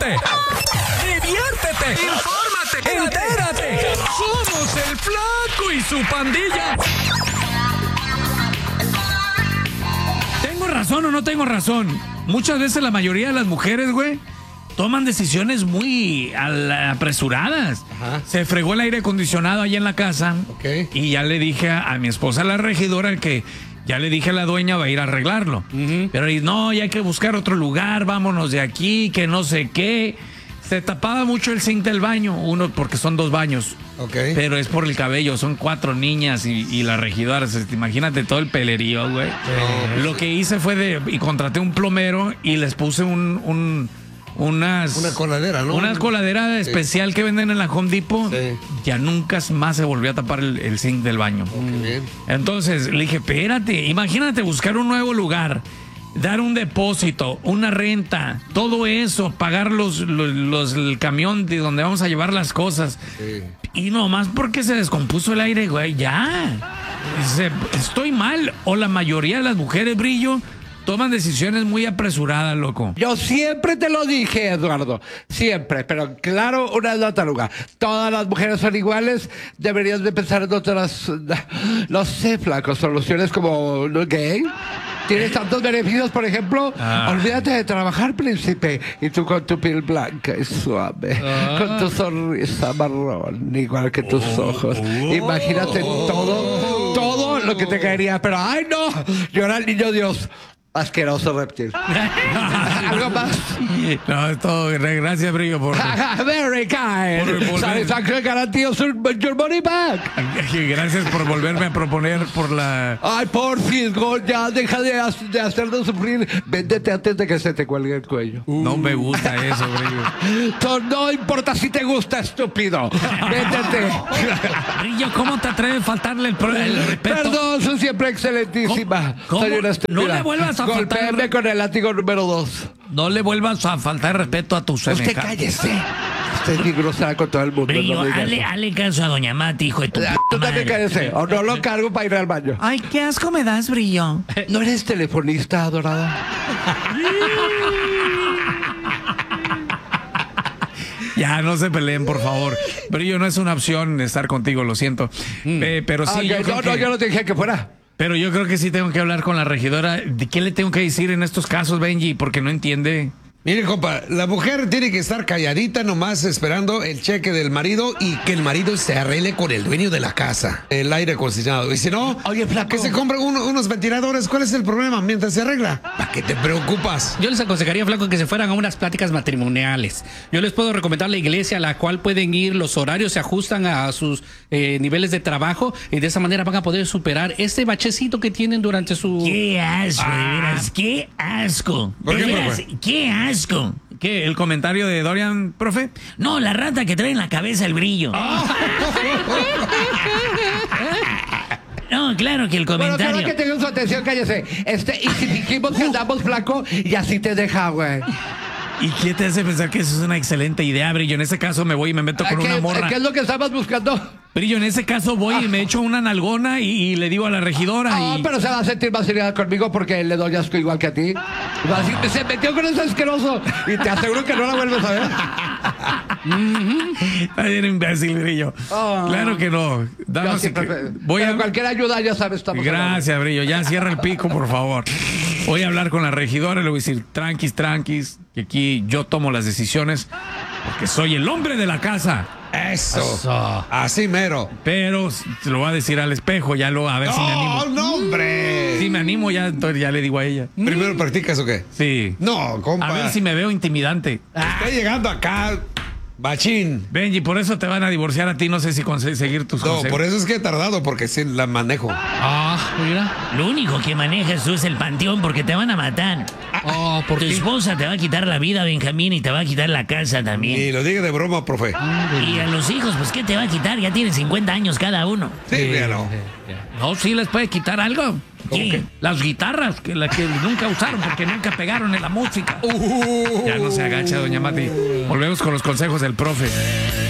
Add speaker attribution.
Speaker 1: ríete, diviértete, infórmate, entérate. Somos el Flaco y su pandilla. ¿Tengo razón o no tengo razón? Muchas veces la mayoría de las mujeres, güey, toman decisiones muy apresuradas.
Speaker 2: Ajá. Se
Speaker 1: fregó el aire acondicionado ahí en la casa.
Speaker 2: Okay.
Speaker 1: Y ya le dije a mi esposa, la regidora, que ya le dije a la dueña, va a ir a arreglarlo. Pero no, ya hay que buscar otro lugar, vámonos de aquí, que no sé qué. Se tapaba mucho el zinc del baño, uno porque son 2 baños.
Speaker 2: Okay.
Speaker 1: Pero es por el cabello, son 4 niñas y la regidora. Imagínate todo el pelerío, güey. Lo que hice fue y contraté un plomero y les puse una
Speaker 2: coladera, ¿no?
Speaker 1: Una coladera especial que venden en la Home Depot.
Speaker 2: Sí.
Speaker 1: Ya nunca más se volvió a tapar el zinc del baño.
Speaker 2: Bien.
Speaker 1: Entonces le dije, espérate, imagínate buscar un nuevo lugar, dar un depósito, una renta, todo eso, pagar el camión de donde vamos a llevar las cosas.
Speaker 2: Sí.
Speaker 1: Y nomás porque se descompuso el aire, güey, ya. Estoy mal, o la mayoría de las mujeres, Brillo, toman decisiones muy apresuradas, loco.
Speaker 3: Yo siempre te lo dije, Eduardo. Siempre. Pero claro, una es taruga. Todas las mujeres son iguales. Deberías de pensar en otras, no sé, Flaco, soluciones como ¿no gay? Tienes tantos beneficios, por ejemplo. Olvídate de trabajar, príncipe. Y tú con tu piel blanca y suave. Con tu sonrisa marrón, igual que tus ojos. Imagínate todo lo que te caería. Pero, ¡ay, no! Yo era el niño Dios. Asqueroso reptil. ¿Algo más?
Speaker 1: No, es todo. Gracias, Brillo, por...
Speaker 3: Very kind. Satisfaction guarantees your money back.
Speaker 1: Gracias por volverme a proponer por la...
Speaker 3: Ay, por fin, ya deja de hacernos sufrir. Véndete antes de que se te cuelgue el cuello.
Speaker 1: No me gusta eso, Brillo.
Speaker 3: No importa si te gusta, estúpido. Véndete.
Speaker 1: Brillo, ¿cómo te atreves a faltarle el respeto?
Speaker 3: Perdón, soy siempre excelentísima.
Speaker 1: ¿Cómo?
Speaker 3: Soy una estúpida.
Speaker 1: No le vuelvas a
Speaker 3: golpéame con el látigo número 2.
Speaker 1: No le vuelvas a faltar respeto a tu semejantes.
Speaker 3: Usted cállese. Usted es muy grosera con todo el mundo.
Speaker 1: Brillo,
Speaker 3: no
Speaker 1: hazle caso a doña Mati, hijo de tu
Speaker 3: Tú también
Speaker 1: madre.
Speaker 3: cállese. O no lo cargo para ir al baño.
Speaker 1: Ay, qué asco me das, Brillo.
Speaker 3: ¿No eres telefonista, adorada?
Speaker 1: Ya, no se peleen, por favor. Brillo, no es una opción estar contigo, lo siento. Pero sí,
Speaker 3: yo no te dije que fuera.
Speaker 1: Pero yo creo que sí tengo que hablar con la regidora. ¿De qué le tengo que decir en estos casos, Benji? Porque no entiende.
Speaker 2: Mire, compa, la mujer tiene que estar calladita nomás esperando el cheque del marido y que el marido se arregle con el dueño de la casa, el aire acondicionado. Y si no,
Speaker 3: oye, Flaco,
Speaker 2: que se compren unos ventiladores. ¿Cuál es el problema mientras se arregla? ¿Para qué te preocupas?
Speaker 4: Yo les aconsejaría, Flaco, que se fueran a unas pláticas matrimoniales. Yo les puedo recomendar la iglesia a la cual pueden ir, los horarios se ajustan a sus niveles de trabajo y de esa manera van a poder superar este bachecito que tienen durante su...
Speaker 1: ¡Qué asco, de veras! ¡Qué asco!
Speaker 2: ¿Por qué,
Speaker 1: De veras,
Speaker 2: profe?
Speaker 1: ¡qué asco! ¿Qué? ¿El comentario de Dorian, profe? No, la rata que trae en la cabeza el Brillo. No, claro que el comentario...
Speaker 3: Bueno, claro que tengan su atención, cállese. Y si dijimos que andamos, Flaco, y así te deja, güey.
Speaker 1: ¿Y qué te hace pensar que eso es una excelente idea, Brillo? En ese caso me voy y me meto con una morra.
Speaker 3: ¿Qué es lo que estabas buscando?
Speaker 1: Brillo, en ese caso voy y me echo una nalgona y le digo a la regidora
Speaker 3: pero se va a sentir más seriedad conmigo porque le doy asco igual que a ti. Va a decir, se metió con ese asqueroso y te aseguro que no la vuelves a ver.
Speaker 1: Está bien imbécil, Brillo. Claro que no.
Speaker 3: Pero cualquier ayuda, ya sabes, estamos
Speaker 1: Gracias, Brillo. Ya cierra el pico, por favor. Voy a hablar con la regidora y le voy a decir, tranquis, que aquí yo tomo las decisiones porque soy el hombre de la casa.
Speaker 2: Eso. Así mero.
Speaker 1: Pero se lo voy a decir al espejo, ya a ver si me animo.
Speaker 2: No, hombre.
Speaker 1: Si me animo, entonces ya le digo a ella.
Speaker 2: ¿Primero practicas o qué?
Speaker 1: Sí.
Speaker 2: No, compa.
Speaker 1: A ver si me veo intimidante.
Speaker 2: Está llegando acá, bachín.
Speaker 1: Benji, por eso te van a divorciar a ti, no sé si seguir tus consejos.
Speaker 2: No, por eso es que he tardado, porque sí la manejo.
Speaker 4: Mira.
Speaker 1: Lo único que manejas tú es el panteón porque te van a matar.
Speaker 4: ¿Por
Speaker 1: Tu
Speaker 4: qué?
Speaker 1: esposa te va a quitar la vida, Benjamín, y te va a quitar la casa también.
Speaker 2: Y lo diga de broma, profe.
Speaker 1: Y a los hijos, pues, ¿qué te va a quitar? Ya tienen 50 años cada uno.
Speaker 2: Sí, véalo.
Speaker 1: No, sí les puede quitar algo. Sí, las guitarras, que nunca usaron porque nunca pegaron en la música. Ya no se agacha, doña Mati. Volvemos con los consejos del profe.